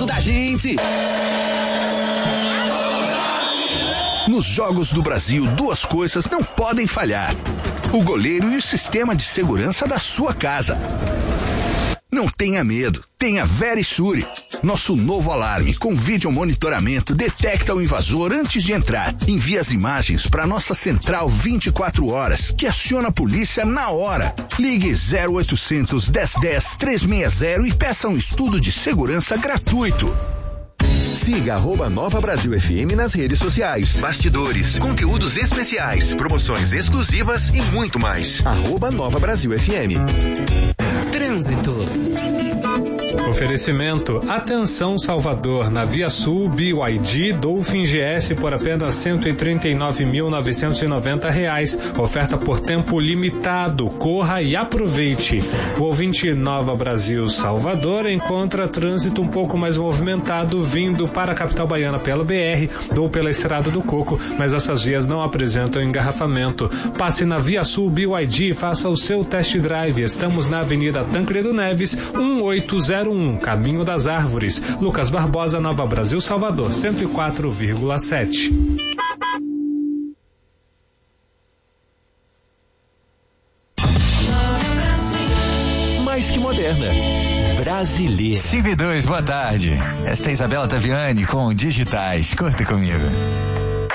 lado da gente. Nos Jogos do Brasil, duas coisas não podem falhar: o goleiro e o sistema de segurança da sua casa. Não tenha medo, tenha Verisure. Nosso novo alarme com vídeo monitoramento detecta o invasor antes de entrar. Envia as imagens para nossa central 24 horas, que aciona a polícia na hora. Ligue 0800 1010 360 e peça um estudo de segurança gratuito. Siga @Nova Brasil FM nas redes sociais. Bastidores, conteúdos especiais, promoções exclusivas e muito mais. @Nova Brasil FM. Trânsito. Oferecimento: atenção Salvador, na Via Sul BYD Dolphin GS por apenas R$139.990. Oferta por tempo limitado. Corra e aproveite. O ouvinte Nova Brasil Salvador encontra trânsito um pouco mais movimentado vindo para a capital baiana pela BR ou pela Estrada do Coco, mas essas vias não apresentam engarrafamento. Passe na Via Sul BYD e faça o seu test drive. Estamos na Avenida Tancredo Neves, 1801, Caminho das Árvores. Lucas Barbosa, Nova Brasil Salvador, 104,7. Mais que moderna. Brasileira. 5:02, boa tarde. Esta é Isabela Taviani com Digitais. Curta comigo.